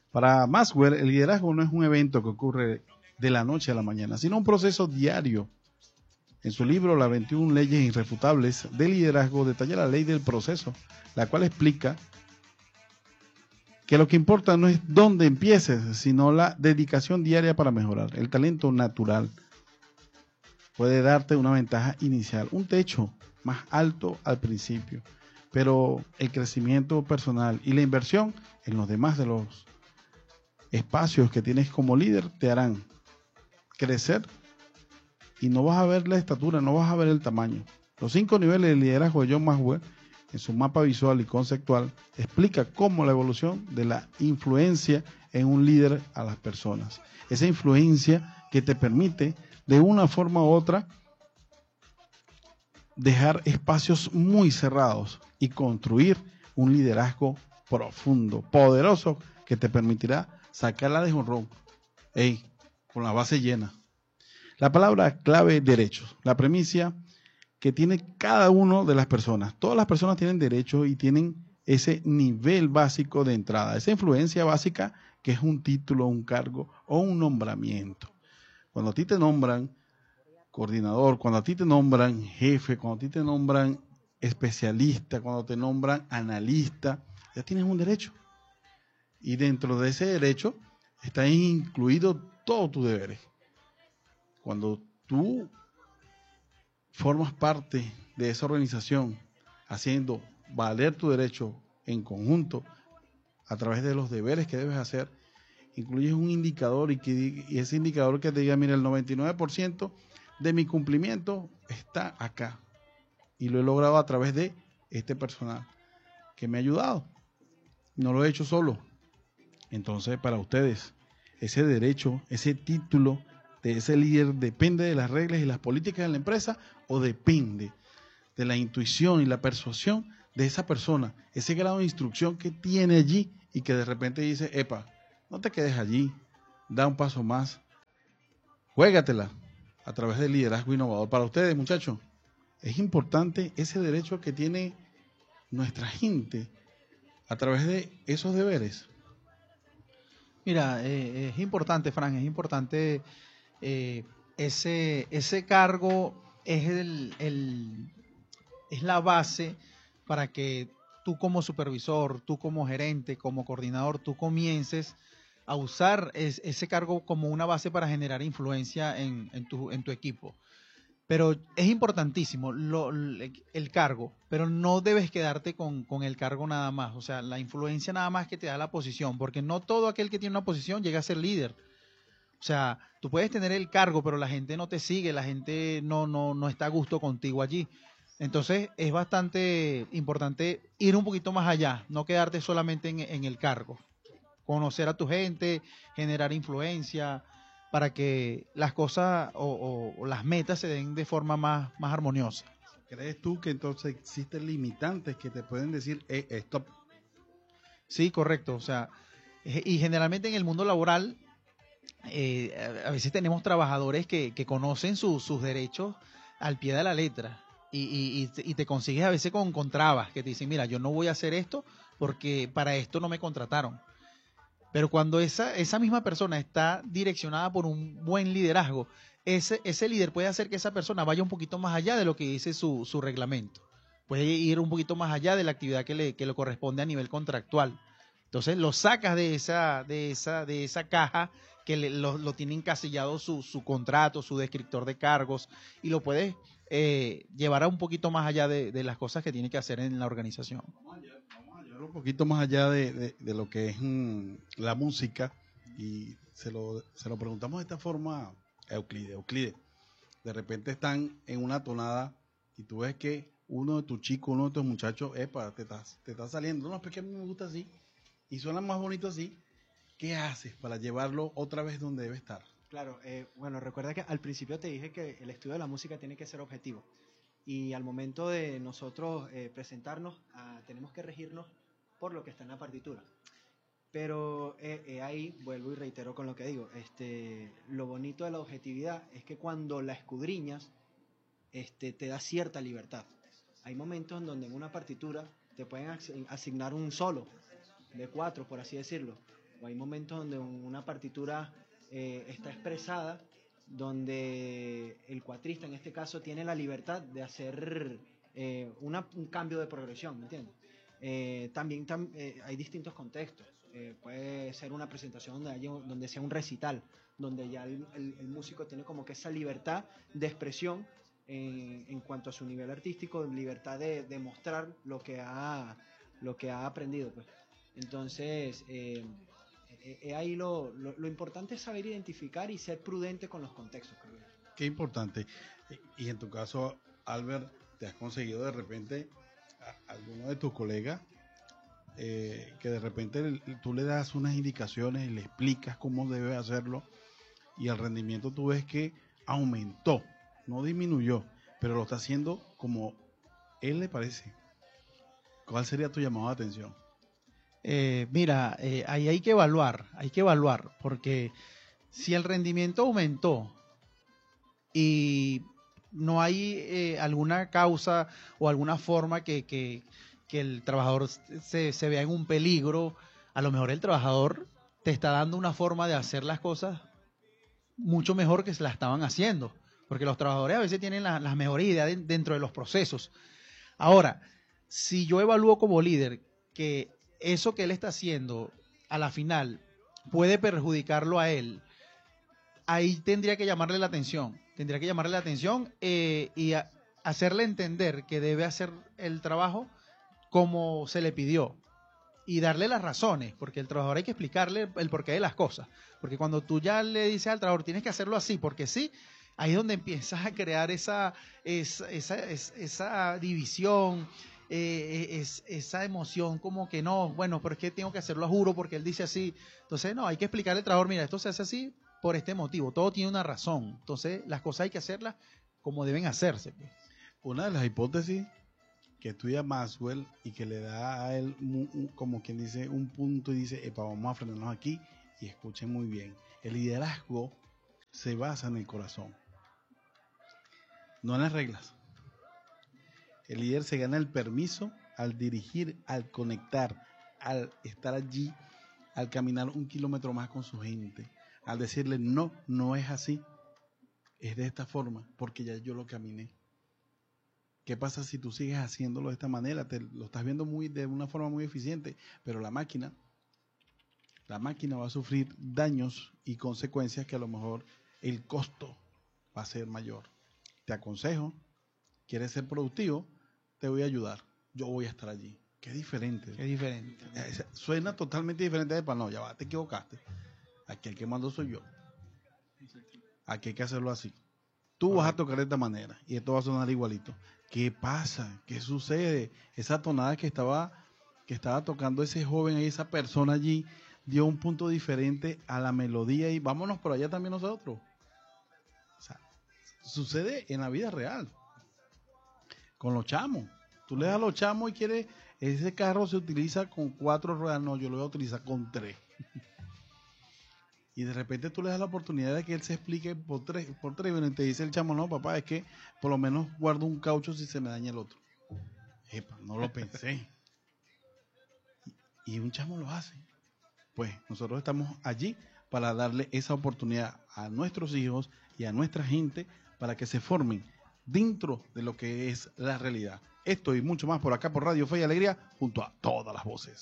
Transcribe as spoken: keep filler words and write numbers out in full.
Para Maxwell, el liderazgo no es un evento que ocurre de la noche a la mañana, sino un proceso diario. En su libro, Las veintiuna leyes irrefutables del liderazgo, detalla la ley del proceso, la cual explica que lo que importa no es dónde empieces, sino la dedicación diaria para mejorar. El talento natural puede darte una ventaja inicial, un techo más alto al principio, pero el crecimiento personal y la inversión en los demás de los espacios que tienes como líder te harán crecer y no vas a ver la estatura, no vas a ver el tamaño. Los cinco niveles de liderazgo de John Maxwell, en su mapa visual y conceptual, explica cómo la evolución de la influencia en un líder a las personas. Esa influencia que te permite, de una forma u otra, dejar espacios muy cerrados y construir un liderazgo profundo, poderoso, que te permitirá sacarla de jonrón, hey, con la base llena. La palabra clave, derechos. La premisa que tiene cada uno de las personas. Todas las personas tienen derechos y tienen ese nivel básico de entrada, esa influencia básica que es un título, un cargo o un nombramiento. Cuando a ti te nombran coordinador, cuando a ti te nombran jefe, cuando a ti te nombran especialista, cuando te nombran analista, ya tienes un derecho. Y dentro de ese derecho están incluidos todos tus deberes. Cuando tú formas parte de esa organización, haciendo valer tu derecho en conjunto a través de los deberes que debes hacer, incluyes un indicador y, que, y ese indicador que te diga, mira, el noventa y nueve por ciento de mi cumplimiento está acá y lo he logrado a través de este personal que me ha ayudado. No lo he hecho solo. Entonces, para ustedes, ese derecho, ese título de ese líder depende de las reglas y las políticas de la empresa o depende de la intuición y la persuasión de esa persona, ese grado de instrucción que tiene allí y que de repente dice, epa, no te quedes allí, da un paso más, juégatela a través del liderazgo innovador. Para ustedes, muchachos, es importante ese derecho que tiene nuestra gente a través de esos deberes. Mira, eh, es importante, Fran, es importante eh, ese, ese cargo es, el, el, es la base para que tú como supervisor, tú como gerente, como coordinador, tú comiences a usar es, ese cargo como una base para generar influencia en, en, tu, en tu equipo. Pero es importantísimo lo, el cargo, pero no debes quedarte con, con el cargo nada más. O sea, la influencia nada más que te da la posición, porque no todo aquel que tiene una posición llega a ser líder. O sea, tú puedes tener el cargo, pero la gente no te sigue, la gente no, no, no está a gusto contigo allí. Entonces es bastante importante ir un poquito más allá, no quedarte solamente en, en el cargo. Conocer a tu gente, generar influencia, para que las cosas o, o, o las metas se den de forma más, más armoniosa. ¿Crees tú que entonces existen limitantes que te pueden decir, eh, stop? Sí, correcto. O sea, y generalmente en el mundo laboral, eh, a veces tenemos trabajadores que, que conocen su, sus derechos al pie de la letra. Y, y, y, te consigues a veces con, con trabas que te dicen, mira, yo no voy a hacer esto porque para esto no me contrataron. Pero cuando esa, esa misma persona está direccionada por un buen liderazgo, ese, ese líder puede hacer que esa persona vaya un poquito más allá de lo que dice su, su reglamento. Puede ir un poquito más allá de la actividad que le, que le corresponde a nivel contractual. Entonces lo sacas de esa, de esa, de esa caja que le, lo, lo tiene encasillado su, su contrato, su descriptor de cargos, y lo puedes eh, llevar a un poquito más allá de, de las cosas que tiene que hacer en la organización. Un poquito más allá de, de, de lo que es mmm, la música, y se lo, se lo preguntamos de esta forma a Euclide. Euclide, de repente están en una tonada y tú ves que uno de tus chicos, uno de tus muchachos, epa, te está, te está saliendo, no, porque a mí me gusta así y suena más bonito así. ¿Qué haces para llevarlo otra vez donde debe estar? Claro, eh, bueno, recuerda que al principio te dije que el estudio de la música tiene que ser objetivo, y al momento de nosotros eh, presentarnos, uh, tenemos que regirnos por lo que está en la partitura. Pero eh, eh, ahí vuelvo y reitero con lo que digo, este, lo bonito de la objetividad es que cuando la escudriñas, este, te da cierta libertad. Hay momentos en donde en una partitura te pueden asignar un solo de cuatro, por así decirlo, o hay momentos donde una partitura eh, está expresada, donde el cuatrista en este caso tiene la libertad de hacer eh, una, un cambio de progresión, ¿me entiendes? Eh, también tam, eh, hay distintos contextos. Eh, puede ser una presentación donde, haya, donde sea un recital, donde ya el, el, el músico tiene como que esa libertad de expresión en, en cuanto a su nivel artístico, libertad de, de mostrar lo que ha, lo que ha aprendido, pues. Entonces, eh, eh, ahí lo, lo, lo importante es saber identificar y ser prudente con los contextos, creo yo. Qué importante. Y en tu caso, Albert, ¿te has conseguido de repente a alguno de tus colegas eh, que de repente tú le das unas indicaciones y le explicas cómo debe hacerlo y el rendimiento tú ves que aumentó, no disminuyó, pero lo está haciendo como él le parece? ¿Cuál sería tu llamado de atención? Eh, mira, eh, ahí hay que evaluar, hay que evaluar, porque si el rendimiento aumentó y no hay eh, alguna causa o alguna forma que, que, que el trabajador se, se vea en un peligro, a lo mejor el trabajador te está dando una forma de hacer las cosas mucho mejor que se la estaban haciendo, porque los trabajadores a veces tienen la, las mejores ideas de, dentro de los procesos. Ahora, si yo evalúo como líder que eso que él está haciendo a la final puede perjudicarlo a él, ahí tendría que llamarle la atención, tendría que llamarle la atención eh, y a, hacerle entender que debe hacer el trabajo como se le pidió y darle las razones, porque el trabajador hay que explicarle el porqué de las cosas, porque cuando tú ya le dices al trabajador tienes que hacerlo así, porque sí, ahí es donde empiezas a crear esa, esa, esa, esa, esa división, Eh, es, esa emoción como que no, bueno, pero es que tengo que hacerlo a juro porque él dice así. Entonces, no, hay que explicarle al trabajador, mira, esto se hace así por este motivo, todo tiene una razón. Entonces, las cosas hay que hacerlas como deben hacerse. Pues. Una de las hipótesis que estudia Maxwell y que le da a él un, un, como quien dice un punto y dice, epa, vamos a frenarnos aquí y escuchen muy bien. El liderazgo se basa en el corazón, no en las reglas. El líder se gana el permiso al dirigir, al conectar, al estar allí, al caminar un kilómetro más con su gente, al decirle no, no es así, es de esta forma, porque ya yo lo caminé. ¿Qué pasa si tú sigues haciéndolo de esta manera? Te lo estás viendo muy de una forma muy eficiente, pero la máquina, la máquina va a sufrir daños y consecuencias que a lo mejor el costo va a ser mayor. Te aconsejo, quieres ser productivo, te voy a ayudar, yo voy a estar allí. Qué diferente. Qué diferente. Suena totalmente diferente de para no, ya va, te equivocaste. Aquí el que mando soy yo. Aquí hay que hacerlo así. Tú vas a tocar de esta manera y esto va a sonar igualito. ¿Qué pasa? ¿Qué sucede? Esa tonada que estaba, que estaba tocando ese joven ahí, esa persona allí, dio un punto diferente a la melodía y vámonos por allá también nosotros. O sea, sucede en la vida real. Con los chamos. Tú le das a los chamos y quieres, ese carro se utiliza con cuatro ruedas, no, yo lo voy a utilizar con tres. Y de repente tú le das la oportunidad de que él se explique por tres, por tres, y te dice el chamo, no, papá, es que por lo menos guardo un caucho si se me daña el otro. Epa, no lo pensé. Y, y un chamo lo hace. Pues nosotros estamos allí para darle esa oportunidad a nuestros hijos y a nuestra gente para que se formen dentro de lo que es la realidad. Esto y mucho más por acá por Radio Fe y Alegría, junto a todas las voces.